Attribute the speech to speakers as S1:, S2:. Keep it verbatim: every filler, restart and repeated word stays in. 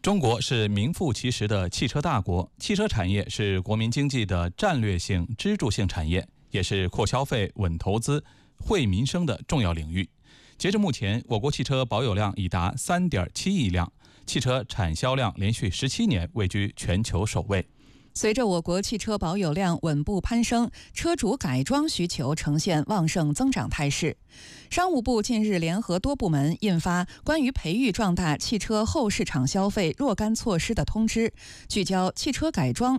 S1: 中国是名副其实的汽车大国，汽车产业是国民经济的战略性支柱性产业，也是扩消费、稳投资、惠民生的重要领域。截至目前，我国汽车保有量已达 三点七亿辆，汽车产销量连续十七年位居全球首位。
S2: 随着我国汽车保有量稳步攀升，车主改装需求呈现旺盛增长态势。商务部近日联合多部门印发关于培育壮大汽车后市场消费若干措施的通知，聚焦汽车改装